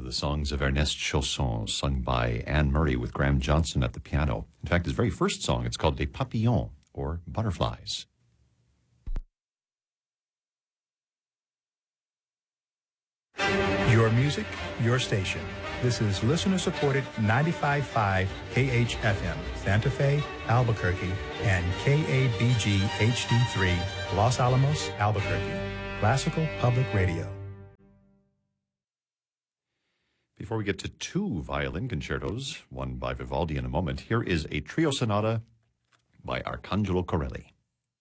the songs of Ernest Chausson, sung by Anne Murray with Graham Johnson at the piano. In fact, his very first song, it's called Les Papillons, or Butterflies. Your music, your station. This is listener-supported 95.5 KHFM, Santa Fe, Albuquerque, and KABG HD3, Los Alamos, Albuquerque. Classical Public Radio. Before we get to two violin concertos, one by Vivaldi in a moment, here is a trio sonata by Arcangelo Corelli.